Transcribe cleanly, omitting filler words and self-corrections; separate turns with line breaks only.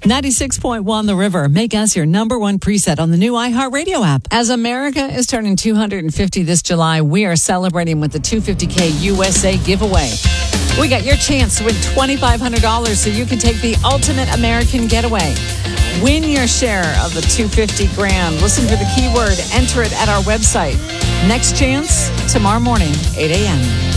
96.1 The River. Make us your number one preset on the new iHeartRadio app. As America is turning 250 this July, we are celebrating with the $250K USA giveaway. We got your chance to win $2,500 so you can take the ultimate American getaway. Win your share of the $250 grand. Listen for the keyword. Enter it at our website. Next chance, tomorrow morning, 8 a.m.